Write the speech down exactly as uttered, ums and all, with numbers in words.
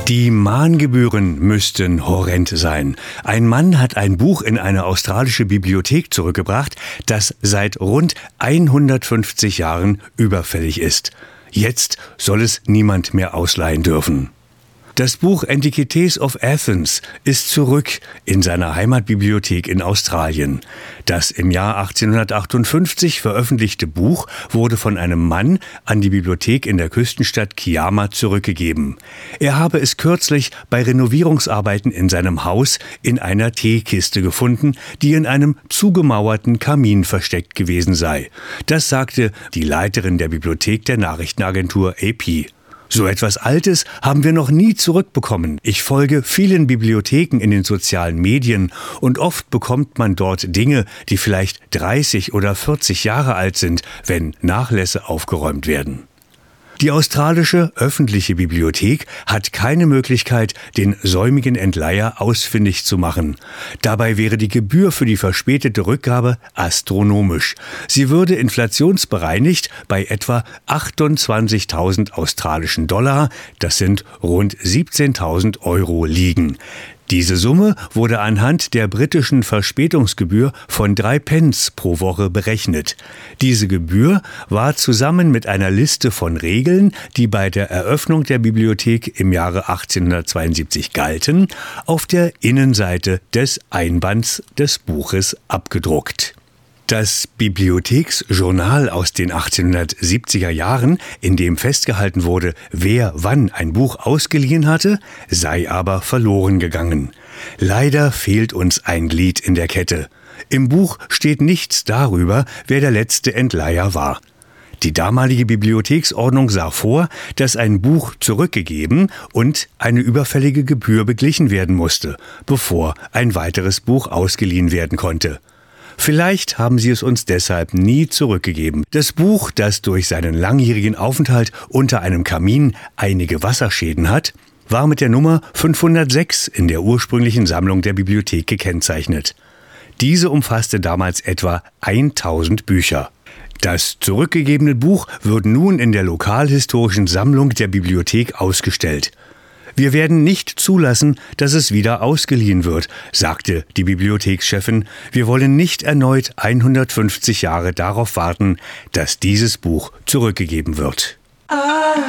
Die Mahngebühren müssten horrend sein. Ein Mann hat ein Buch in eine australische Bibliothek zurückgebracht, das seit rund hundertfünfzig Jahren überfällig ist. Jetzt soll es niemand mehr ausleihen dürfen. Das Buch Antiquities of Athens ist zurück in seiner Heimatbibliothek in Australien. Das im Jahr achtzehnhundertachtundfünfzig veröffentlichte Buch wurde von einem Mann an die Bibliothek in der Küstenstadt Kiama zurückgegeben. Er habe es kürzlich bei Renovierungsarbeiten in seinem Haus in einer Teekiste gefunden, die in einem zugemauerten Kamin versteckt gewesen sei. Das sagte die Leiterin der Bibliothek der Nachrichtenagentur A P. So etwas Altes haben wir noch nie zurückbekommen. Ich folge vielen Bibliotheken in den sozialen Medien und oft bekommt man dort Dinge, die vielleicht dreißig oder vierzig Jahre alt sind, wenn Nachlässe aufgeräumt werden. Die australische öffentliche Bibliothek hat keine Möglichkeit, den säumigen Entleiher ausfindig zu machen. Dabei wäre die Gebühr für die verspätete Rückgabe astronomisch. Sie würde inflationsbereinigt bei etwa achtundzwanzigtausend australischen Dollar, das sind rund siebzehntausend Euro, liegen. Diese Summe wurde anhand der britischen Verspätungsgebühr von drei Pence pro Woche berechnet. Diese Gebühr war zusammen mit einer Liste von Regeln, die bei der Eröffnung der Bibliothek im Jahre achtzehnhundertzweiundsiebzig galten, auf der Innenseite des Einbands des Buches abgedruckt. Das Bibliotheksjournal aus den achtzehnhundertsiebziger Jahren, in dem festgehalten wurde, wer wann ein Buch ausgeliehen hatte, sei aber verloren gegangen. Leider fehlt uns ein Glied in der Kette. Im Buch steht nichts darüber, wer der letzte Entleiher war. Die damalige Bibliotheksordnung sah vor, dass ein Buch zurückgegeben und eine überfällige Gebühr beglichen werden musste, bevor ein weiteres Buch ausgeliehen werden konnte. Vielleicht haben sie es uns deshalb nie zurückgegeben. Das Buch, das durch seinen langjährigen Aufenthalt unter einem Kamin einige Wasserschäden hat, war mit der Nummer fünfhundertsechs in der ursprünglichen Sammlung der Bibliothek gekennzeichnet. Diese umfasste damals etwa tausend Bücher. Das zurückgegebene Buch wird nun in der lokalhistorischen Sammlung der Bibliothek ausgestellt. Wir werden nicht zulassen, dass es wieder ausgeliehen wird, sagte die Bibliothekschefin. Wir wollen nicht erneut hundertfünfzig Jahre darauf warten, dass dieses Buch zurückgegeben wird.